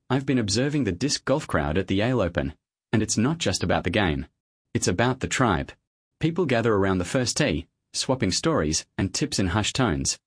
I've been observing the disc golf crowd at the Yale Open, and it's not just about the game. It's about the tribe. People gather around the first tee, swapping stories and tips in hushed tones.